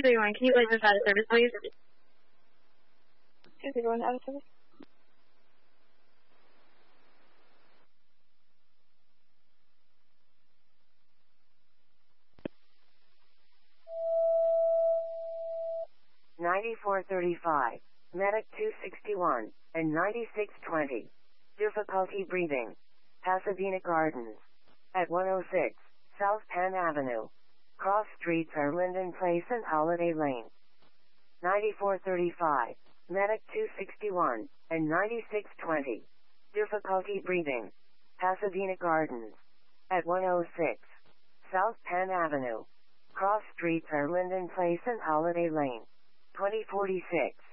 231, can you place us out of service, please? 231 out of service. $94.35, Medic 261, and 9620. Difficulty breathing. Pasadena Gardens. At 106, South Penn Avenue. Cross streets are Linden Place and Holiday Lane. $94.35, Medic 261, and 9620. Difficulty breathing. Pasadena Gardens. At 106, South Penn Avenue. Cross streets are Linden Place and Holiday Lane. 2046.